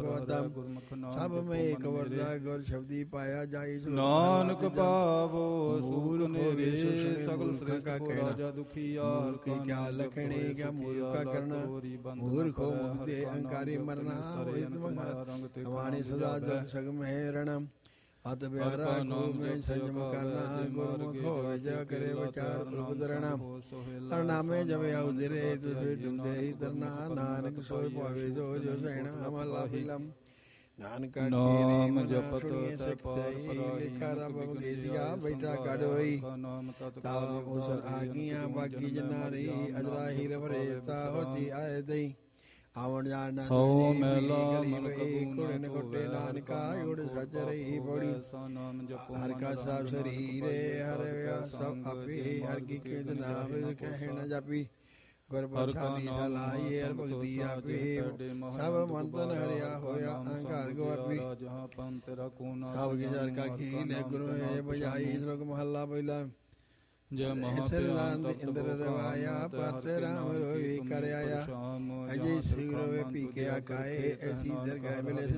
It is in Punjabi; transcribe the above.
ਭਗਵਤਾ ਸਭ ਮੈਂ ਏਕ ਵਰਦਾ ਗੁਰ ਸ਼ਬਦੀ ਪਾਇਆ ਜਾਈ ਨਾਨਕ ਪਾਵੋ ਸੂਰ ਨੇਰੇ ਸਗਲ ਸ੍ਰਿਸ਼ਟ ਕੋ ਰਾਜਾ ਦੁਖੀਆਰ ਕੀ ਕਿਆ ਲਖਣੇ ਕਿਆ ਮੂਰਖ ਕਾ ਕਰਨਾ ਮੂਰਖੋ ਮੁਕਤੇ ਅਹੰਕਾਰੀ ਮਰਨਾ ਹਮਾਰੇ ਸਦਾ ਜਗ ਸਗ ਮਹਿ ਰਣਮ ਅਤ ਬਿਆਰਾ ਕੋ ਮੈਂ ਸੰਜਮ ਕਰਨਾ ਗੁਰਮੁਖ ਹੋਵੇ ਜਾ ਕਰੇ ਵਿਚਾਰ ਪ੍ਰਭ ਦਰਣਾ ਹਰਨਾਮੇ ਜਵੇ ਆਉਦਰੇ ਤੁਸੇ ਡੁੰਦੇ ਹੀ ਤਰਨਾ ਨਾਨਕ ਸੋਇ ਭਾਵੇ ਜੋ ਜੋ ਸਹਿਣਾ ਮਲਾ ਫਿਲਮ ਨਾਨਕਾ ਨਾਮ ਜਪਤ ਤੈ ਪਾਰ ਲਿਖਾ ਰਬ ਗੇਸਿਆ ਬੈਠਾ ਕੜ ਹੋਈ ਤਾ ਉਸਰ ਆਗੀਆਂ ਬਾਗੀ ਜਨਾਰੀ ਅਜਰਾ ਹੀਰ ਵਰੇ ਤਾ ਹੋਤੀ ਆਏ ਦਈ ਆਵਣ ਜਾਣ ਹਉ ਮੈਲਾ ਮਨ ਕੁੜਨ ਕੋਟੇ ਨਾਨਕਾ ਉੜ ਸੱਜ ਰਹੀ ਬੜੀ ਹਰ ਕਾ ਸਭ ਸਰੀਰੇ ਹਰ ਸਭ ਆਪੇ ਹਰ ਕੀ ਕੀਤ ਨਾਮ ਕਹਿ ਨ ਜਾਪੀ ਗੁਰ ਪ੍ਰਸਾਦੀ ਸਲਾਈ ਹਰ ਭਗਤੀ ਆਪੇ ਸਭ ਮੰਤਨ ਹਰਿਆ ਹੋਇਆ ਅਹੰਕਾਰ ਗਵਾਪੀ ਸਭ ਕੀ ਜਰ ਕਾ ਕੀਨੇ ਗੁਰੂ ਹੈ ਬਜਾਈ ਸ਼ਲੋਕ ਮਹੱਲਾ ਪਹਿਲਾ ਜੈ ਮਹਾਪਿਆਨ ਇੰਦਰ ਰਵਾਇਆ ਪਰਸ ਰਾਮ ਰੋਈ ਕਰ ਆਇਆ ਅਜੇ ਸਿਰ ਰਵੇ ਪੀ ਕੇ ਆਕਾਏ ਐਸੀ ਦਰਗਾਹ ਮਿਲੇ